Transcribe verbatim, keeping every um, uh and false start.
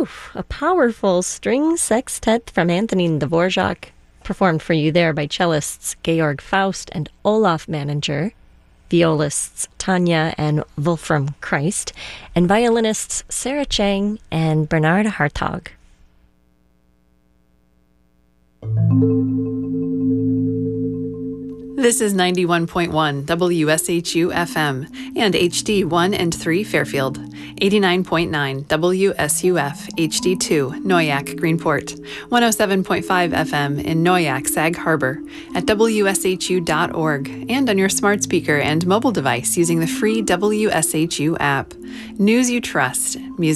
Oof, a powerful string sextet from Antonin Dvorak, performed for you there by cellists Georg Faust and Olaf Manninger, violists Tanya and Wolfram Christ, and violinists Sarah Chang and Bernard Hartog. This is ninety-one point one W S H U F M and H D one and three Fairfield, eighty-nine point nine W S U F H D two Noyak Greenport, one oh seven point five F M in Noyak Sag Harbor, at W S H U dot org, and on your smart speaker and mobile device using the free W S H U app. News you trust. Music